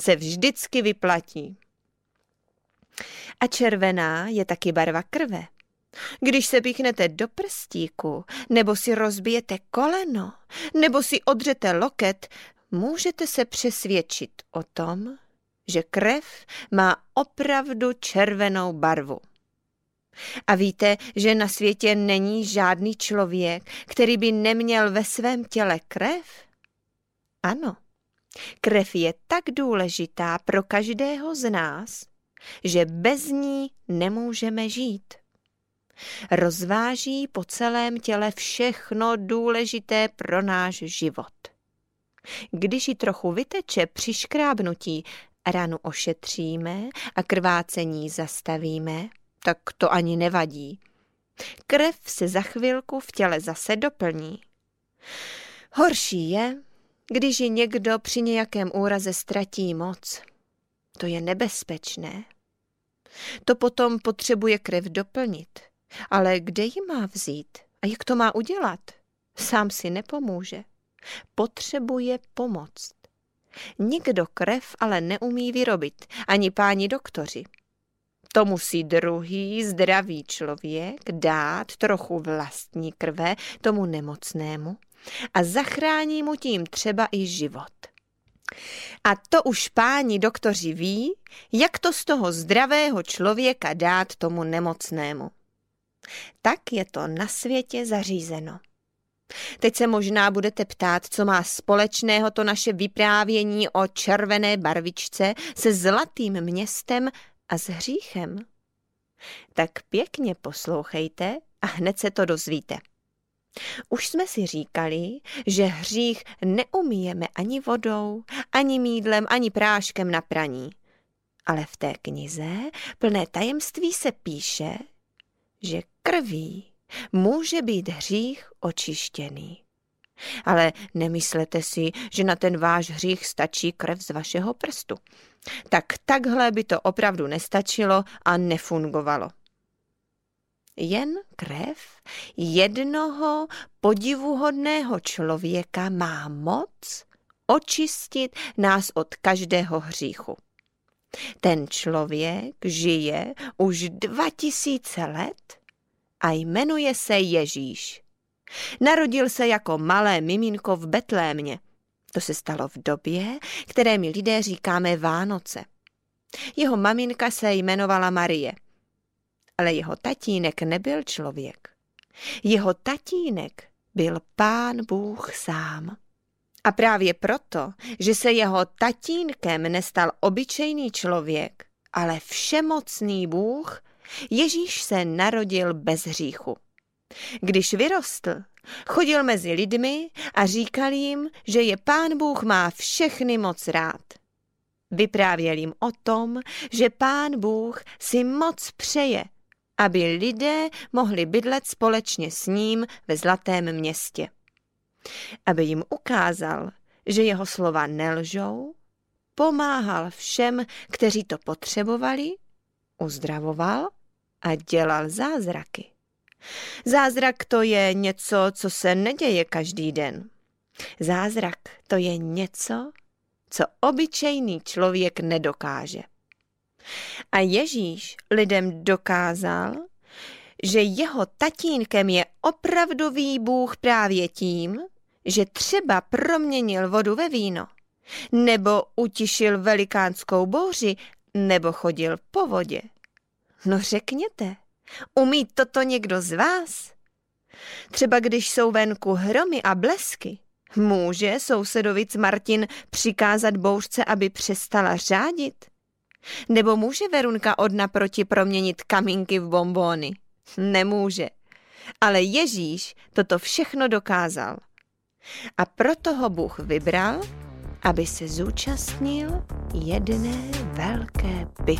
se vždycky vyplatí. A červená je taky barva krve. Když se píchnete do prstíku, nebo si rozbijete koleno, nebo si odřete loket, můžete se přesvědčit o tom, že krev má opravdu červenou barvu. A víte, že na světě není žádný člověk, který by neměl ve svém těle krev? Ano, krev je tak důležitá pro každého z nás, že bez ní nemůžeme žít. Rozváží po celém těle všechno důležité pro náš život. Když ji trochu vyteče při škrábnutí, ranu ošetříme a krvácení zastavíme, tak to ani nevadí. Krev se za chvilku v těle zase doplní. Horší je, když ji někdo při nějakém úraze ztratí moc. To je nebezpečné. To potom potřebuje krev doplnit. Ale kde ji má vzít a jak to má udělat? Sám si nepomůže. Potřebuje pomoc. Nikdo krev ale neumí vyrobit, ani páni doktoři. To musí druhý zdravý člověk dát trochu vlastní krve tomu nemocnému a zachrání mu tím třeba i život. A to už páni doktoři ví, jak to z toho zdravého člověka dát tomu nemocnému. Tak je to na světě zařízeno. Teď se možná budete ptát, co má společného to naše vyprávění o červené barvičce se zlatým městem a s hříchem. Tak pěkně poslouchejte a hned se to dozvíte. Už jsme si říkali, že hřích neumyjeme ani vodou, ani mýdlem, ani práškem na praní. Ale v té knize plné tajemství se píše, že krví může být hřích očištěný. Ale nemyslete si, že na ten váš hřích stačí krev z vašeho prstu. Tak takhle by to opravdu nestačilo a nefungovalo. Jen krev jednoho podivuhodného člověka má moc očistit nás od každého hříchu. Ten člověk žije už 2000 let a jmenuje se Ježíš. Narodil se jako malé miminko v Betlémě. To se stalo v době, které my lidé říkáme Vánoce. Jeho maminka se jmenovala Marie. Ale jeho tatínek nebyl člověk. Jeho tatínek byl Pán Bůh sám. A právě proto, že se jeho tatínkem nestal obyčejný člověk, ale všemocný Bůh, Ježíš se narodil bez hříchu. Když vyrostl, chodil mezi lidmi a říkal jim, že je Pán Bůh má všechny moc rád. Vyprávěl jim o tom, že Pán Bůh si moc přeje, aby lidé mohli bydlet společně s ním ve Zlatém městě. Aby jim ukázal, že jeho slova nelžou, pomáhal všem, kteří to potřebovali, uzdravoval a dělal zázraky. Zázrak to je něco, co se neděje každý den. Zázrak to je něco, co obyčejný člověk nedokáže. A Ježíš lidem dokázal, že jeho tatínkem je opravdový Bůh právě tím, že třeba proměnil vodu ve víno, nebo utišil velikánskou bouři, nebo chodil po vodě. No řekněte, umí toto někdo z vás? Třeba když jsou venku hromy a blesky, může sousedovic Martin přikázat bouřce, aby přestala řádit? Nebo může Verunka od naproti proměnit kamínky v bonbóny? Nemůže. Ale Ježíš toto všechno dokázal. A proto ho Bůh vybral, aby se zúčastnil jedné velké bitvy.